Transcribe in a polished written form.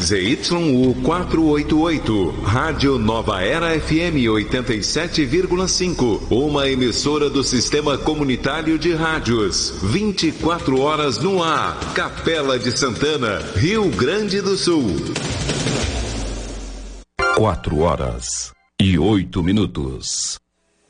ZYU 488, Rádio Nova Era FM 87,5, uma emissora do Sistema Comunitário de Rádios, 24 horas no ar, Capela de Santana, Rio Grande do Sul. 4 horas e 8 minutos.